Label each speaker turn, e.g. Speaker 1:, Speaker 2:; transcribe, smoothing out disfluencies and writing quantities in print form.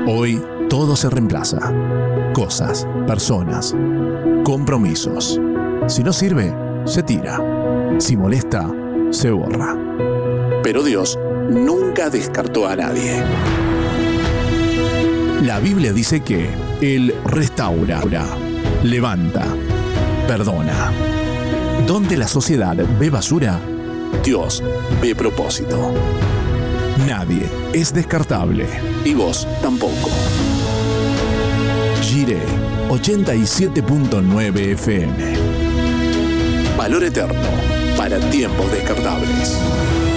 Speaker 1: Hoy todo se reemplaza. Cosas, personas, compromisos. Si no sirve, se tira. Si molesta, se borra. Pero Dios nunca descartó a nadie. La Biblia dice que Él restaura, levanta, perdona. Donde la sociedad ve basura, Dios ve propósito. Nadie es descartable y vos tampoco. Jiré 87.9 FM. Valor eterno para tiempos descartables.